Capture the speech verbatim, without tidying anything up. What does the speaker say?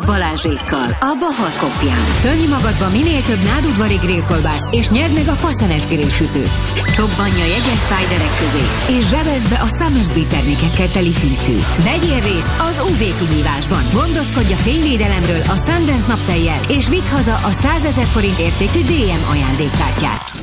Balázsékkal a Bahar Kopján. Tömj magadba minél több nádudvari grillkolbászt, és nyerd meg a faszenes grillsütőt. Csobbanj a jegyes szájderek közé, és zsebeld be a Summersby termékekkel teli hűtőt. Vegyél részt az ú vé kihívásban. Gondoskodj a fényvédelemről a Sundance naptejjel, és vidd haza a százezer forint értékű dé em ajándékkártyát.